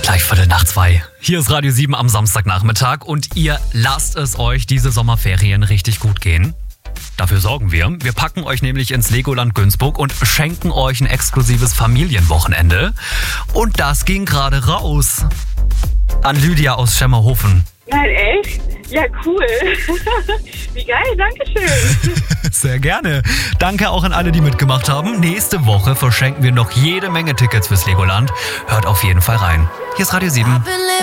Gleich 1:15. Hier ist Radio 7 am Samstagnachmittag und ihr lasst es euch diese Sommerferien richtig gut gehen. Dafür sorgen wir. Wir packen euch nämlich ins Legoland Günzburg und schenken euch ein exklusives Familienwochenende. Und das ging gerade raus an Lydia aus Schemmerhofen. Nein, echt? Ja, cool. Wie geil, danke schön. Sehr gerne. Danke auch an alle, die mitgemacht haben. Nächste Woche verschenken wir noch jede Menge Tickets fürs Legoland. Hört auf jeden Fall rein. Hier ist Radio 7.